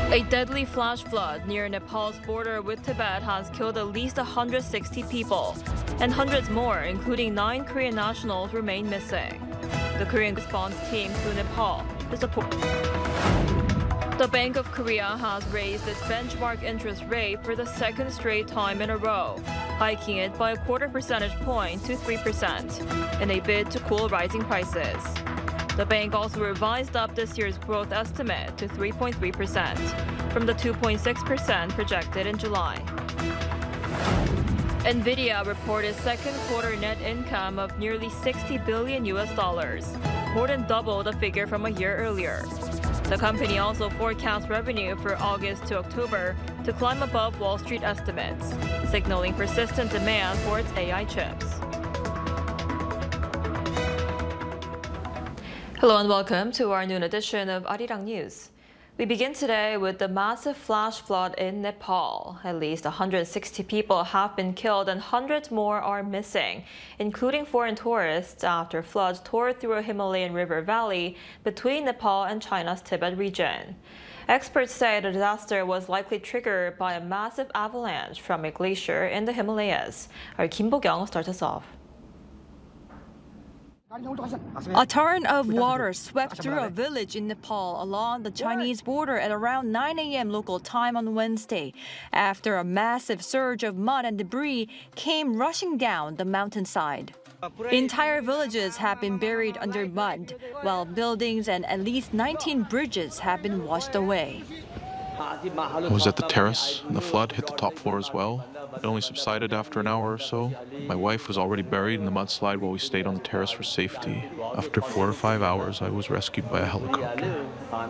A deadly flash flood near Nepal's border with Tibet has killed at least 160 people, and hundreds more, including 9 Korean nationals, remain missing. The Korean response team to Nepal to support. The Bank of Korea has raised its benchmark interest rate for the second straight time in a row, hiking it by a quarter percentage point to 3% in a bid to cool rising prices. The bank also revised up this year's growth estimate to 3.3% from the 2.6% projected in July. Nvidia reported second quarter net income of nearly $60 billion, more than double the figure from a year earlier. The company also forecasts revenue for August to October to climb above Wall Street estimates, signaling persistent demand for its AI chips. Hello and welcome to our noon edition of Arirang News. We begin today with the massive flash flood in Nepal. At least 160 people have been killed and hundreds more are missing, including foreign tourists, after floods tore through a Himalayan river valley between Nepal and China's Tibet region. Experts say the disaster was likely triggered by a massive avalanche from a glacier in the Himalayas. Our Kim Bo-kyung starts us off. A torrent of water swept through a village in Nepal along the Chinese border at around 9 a.m. local time on Wednesday, after a massive surge of mud and debris came rushing down the mountainside. Entire villages have been buried under mud, while buildings and at least 19 bridges have been washed away. I was at the terrace, and the flood hit the top floor as well. It only subsided after an hour or so. My wife was already buried in the mudslide while we stayed on the terrace for safety. After 4 or 5 hours, I was rescued by a helicopter.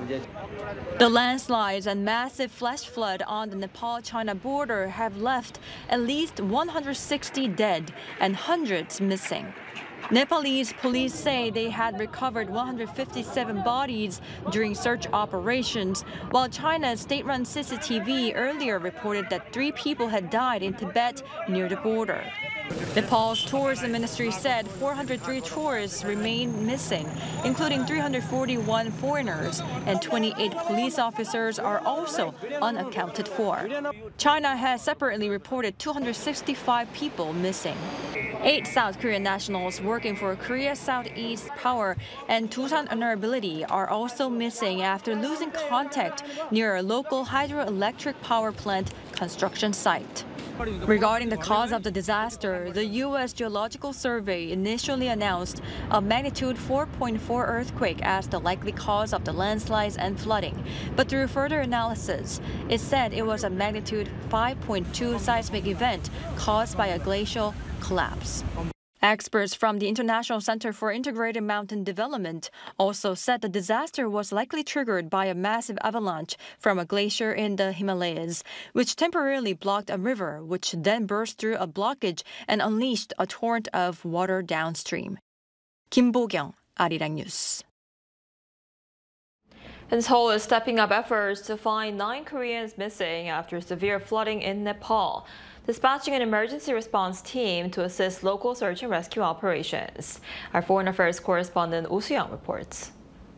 The landslides and massive flash flood on the Nepal-China border have left at least 160 dead and hundreds missing. Nepalese police say they had recovered 157 bodies during search operations, while China's state-run CCTV earlier reported that 3 people had died in Tibet near the border. Nepal's tourism ministry said 403 tourists remain missing, including 341 foreigners, and 28 police officers are also unaccounted for. China has separately reported 265 people missing. 8 South Korean nationals working for Korea Southeast Power and Doosan Enerbility are also missing after losing contact near a local hydroelectric power plant construction site. Regarding the cause of the disaster, the U.S. Geological Survey initially announced a magnitude 4.4 earthquake as the likely cause of the landslides and flooding. But through further analysis, it said it was a magnitude 5.2 seismic event caused by a glacial collapse. Experts from the International Center for Integrated Mountain Development also said the disaster was likely triggered by a massive avalanche from a glacier in the Himalayas, which temporarily blocked a river, which then burst through a blockage and unleashed a torrent of water downstream. Kim Bo-kyung, Arirang News. And Seoul is stepping up efforts to find 9 Koreans missing after severe flooding in Nepal, dispatching an emergency response team to assist local search and rescue operations. Our foreign affairs correspondent Oh Soo-young reports.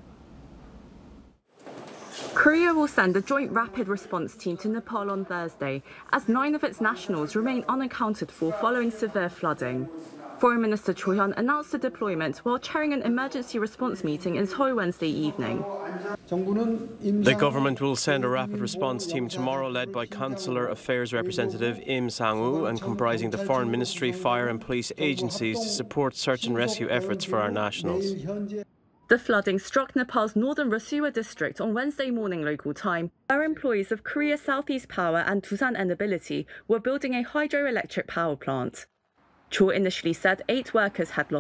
Korea will send a joint rapid response team to Nepal on Thursday, as 9 of its nationals remain unaccounted for following severe flooding. Foreign Minister Cho Hyun announced the deployment while chairing an emergency response meeting in Seoul Wednesday evening. The government will send a rapid response team tomorrow led by Consular Affairs Representative Im Sang-woo and comprising the Foreign Ministry, fire and police agencies to support search and rescue efforts for our nationals. The flooding struck Nepal's northern Rasuwa district on Wednesday morning local time, where employees of Korea Southeast Power and Doosan Enerbility were building a hydroelectric power plant. Cho initially said 8 workers had lost